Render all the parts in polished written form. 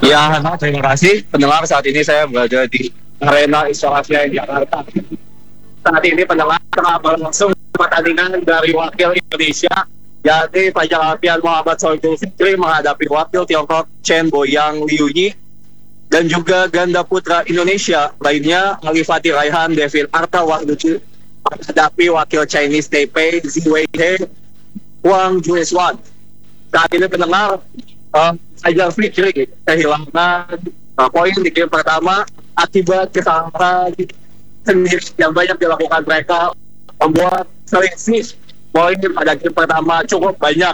Ya, Hana, terima kasih. Pendengar, saat ini saya berada di Arena Istora Senayan Jakarta. Saat ini pendengar tengah berlangsung pertandingan dari wakil Indonesia, yakni Fajar Alfian Muhammad Sohibul Fikri menghadapi wakil Tiongkok Chen Boyang Liuyi, dan juga ganda putra Indonesia lainnya Ali Fatih Raihan, Devin Arta Wahduci menghadapi wakil Chinese Taipei Ziwei He, Huang Jueswan. Saat ini pendengar, Fajar Fikri kehilangan poin di game pertama akibat kesalahan sendiri yang banyak dilakukan mereka, membuat selisih poin pada game pertama cukup banyak.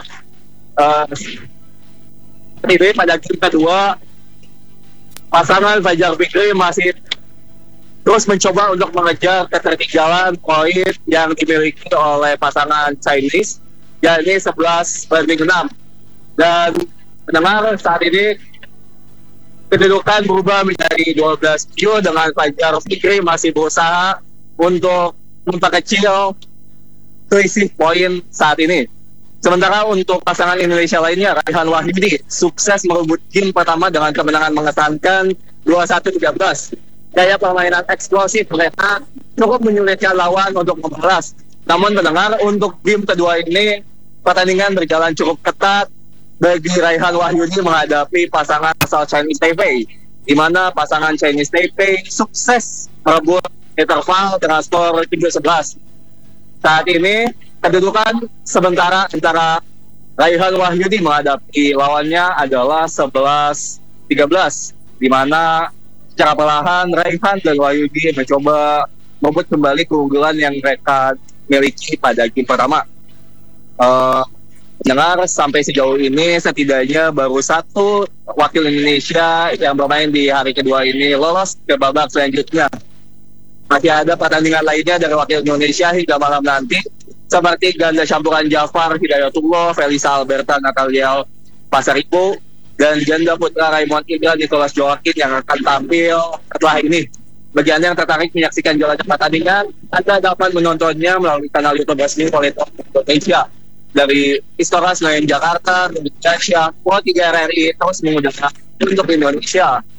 Ini pada game kedua pasangan Fajar Fikri masih terus mencoba untuk mengejar ketertinggalan poin yang dimiliki oleh pasangan Chinese, yakni 11-6. Dan pendengar, saat ini kedudukan berubah menjadi 12-7 dengan Fajar Fikri masih berusaha untuk memperkecil selisih poin saat ini. Sementara untuk pasangan Indonesia lainnya, Raihan Wahyudi sukses merebut game pertama dengan kemenangan mengesankan 21-13. Gaya permainan eksplosif mereka cukup menyulitkan lawan untuk membalas. Namun pendengar, untuk game kedua ini pertandingan berjalan cukup ketat bagi Raihan Wahyudi menghadapi pasangan asal Chinese Taipei, di mana pasangan Chinese Taipei sukses merebut interval dengan skor 3-11. Saat ini kedudukan sementara antara Raihan Wahyudi menghadapi lawannya adalah 11-13, di mana secara perlahan Raihan dan Wahyudi mencoba merebut kembali keunggulan yang mereka miliki pada game pertama. Dengar, sampai sejauh ini setidaknya baru satu wakil Indonesia yang bermain di hari kedua ini lolos ke babak selanjutnya. Masih ada pertandingan lainnya dari wakil Indonesia hingga malam nanti, seperti ganda campuran Jafar Hidayatullah, Felisa Alberta Natalia Pasaribu, dan ganda putra Raymond Indra Nicholas Joaquin yang akan tampil setelah ini. Bagi Anda yang tertarik menyaksikan jalannya pertandingan, Anda dapat menontonnya melalui kanal YouTube resmi Politeknik Indonesia. Dari Istora Senayan Jakarta, Indonesia, Pro 3 RRI terus mengudara untuk Indonesia.